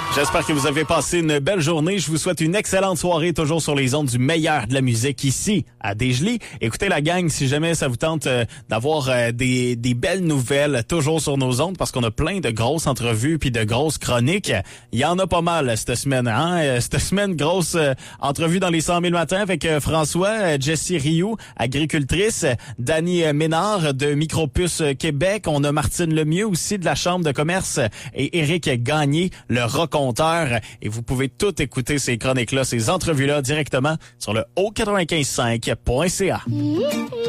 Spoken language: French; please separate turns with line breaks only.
J'espère que vous avez passé une belle journée. Je vous souhaite une excellente soirée, toujours sur les ondes du meilleur de la musique ici à Desjolies. Écoutez la gang, si jamais ça vous tente d'avoir des belles nouvelles, toujours sur nos ondes, parce qu'on a plein de grosses entrevues puis de grosses chroniques. Il y en a pas mal cette semaine. Cette semaine, grosse entrevue dans les 100 000 matins avec François, Jessie Rioux, agricultrice, Dani Ménard de Micropuce Québec. On a Martine Lemieux aussi de la Chambre de commerce et Éric Gagné, le raconteur. Et vous pouvez tout écouter ces chroniques-là, ces entrevues-là directement sur le haut955.ca.